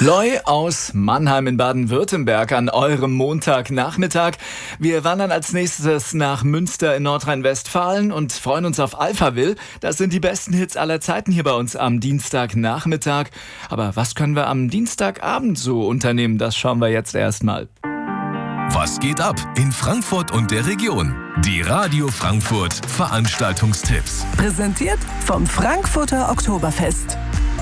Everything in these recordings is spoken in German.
Loi aus Mannheim in Baden-Württemberg an eurem Montagnachmittag. Wir wandern als nächstes nach Münster in Nordrhein-Westfalen und freuen uns auf Alphaville. Das sind die besten Hits aller Zeiten hier bei uns am Dienstagnachmittag. Aber was können wir am Dienstagabend so unternehmen? Das schauen wir jetzt erstmal. Was geht ab in Frankfurt und der Region? Die Radio Frankfurt Veranstaltungstipps. Präsentiert vom Frankfurter Oktoberfest.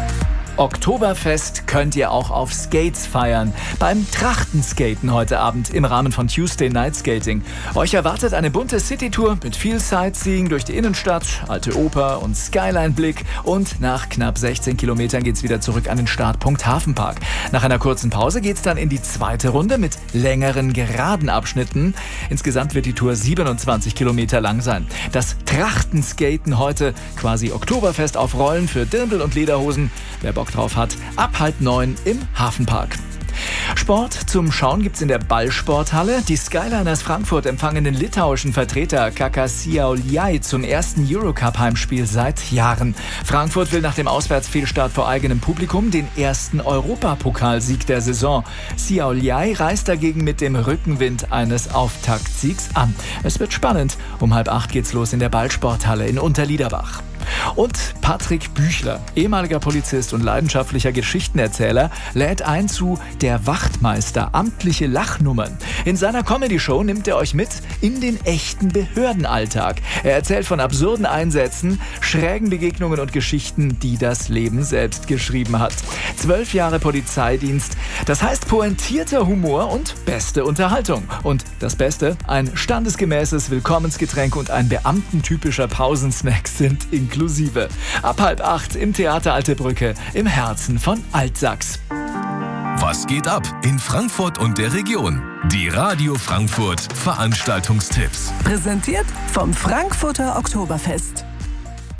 Oktoberfest könnt ihr auch auf Skates feiern. Beim Trachtenskaten heute Abend im Rahmen von Tuesday Night Skating. Euch erwartet eine bunte Citytour mit viel Sightseeing durch die Innenstadt, Alte Oper und Skyline-Blick. Und nach knapp 16 Kilometern geht's wieder zurück an den Startpunkt Hafenpark. Nach einer kurzen Pause geht's dann in die zweite Runde mit längeren geraden Abschnitten. Insgesamt wird die Tour 27 Kilometer lang sein. Das Trachtenskaten heute, quasi Oktoberfest auf Rollen für Dirndl und Lederhosen. Wer Bock drauf hat, ab 8:30 im Hafenpark. Sport zum Schauen gibt's in der Ballsporthalle. Die Skyliners Frankfurt empfangen den litauischen Vertreter KK Šiauliai zum ersten Eurocup-Heimspiel seit Jahren. Frankfurt will nach dem Auswärtsfehlstart vor eigenem Publikum den ersten Europapokalsieg der Saison. Šiauliai reist dagegen mit dem Rückenwind eines Auftaktsiegs an. Es wird spannend. Um 7:30 geht's los in der Ballsporthalle in Unterliederbach. Und Patrick Büchler, ehemaliger Polizist und leidenschaftlicher Geschichtenerzähler, lädt ein zu Der Wachtmeister, amtliche Lachnummern. In seiner Comedy-Show nimmt er euch mit in den echten Behördenalltag. Er erzählt von absurden Einsätzen, schrägen Begegnungen und Geschichten, die das Leben selbst geschrieben hat. 12 Jahre Polizeidienst, das heißt pointierter Humor und beste Unterhaltung. Und das Beste, ein standesgemäßes Willkommensgetränk und ein beamtentypischer Pausensnack sind inklusive. Ab 7:30 im Theater Alte Brücke im Herzen von Altsachs. Was geht ab in Frankfurt und der Region? Die Radio Frankfurt Veranstaltungstipps. Präsentiert vom Frankfurter Oktoberfest.